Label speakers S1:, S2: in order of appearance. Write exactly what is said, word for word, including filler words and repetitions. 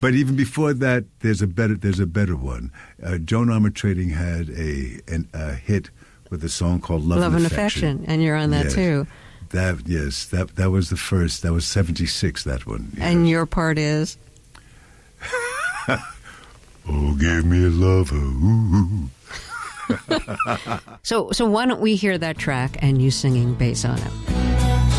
S1: But even before that, there's a better there's a better one. Uh, Joan Armatrading had a an, a hit with a song called "Love,
S2: Love
S1: and,
S2: and
S1: Affection.
S2: Affection," and you're on that
S1: Yes.
S2: too.
S1: That yes, that that was the first. That was seventy-six. That one. Yes.
S2: And your part is.
S1: Oh, give me a lover. Ooh.
S2: So, so why don't we hear that track and you singing bass on it?